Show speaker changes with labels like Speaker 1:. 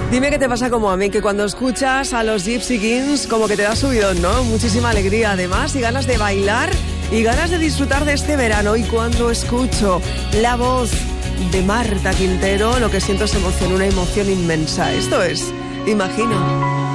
Speaker 1: Dime qué te pasa como a mí, que cuando escuchas a los Gypsy Kings como que te da subidón, ¿no? Muchísima alegría además y ganas de bailar y ganas de disfrutar de este verano. Y cuando escucho la voz de Marta Quintero, lo que siento es emoción, una emoción inmensa. Esto es Imagino.